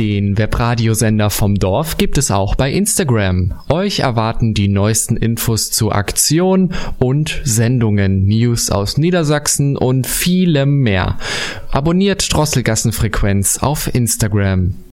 Den Webradiosender vom Dorf gibt es auch bei Instagram. Euch erwarten die neuesten Infos zu Aktionen und Sendungen, News aus Niedersachsen und vielem mehr. Abonniert Drosselgassenfrequenz auf Instagram.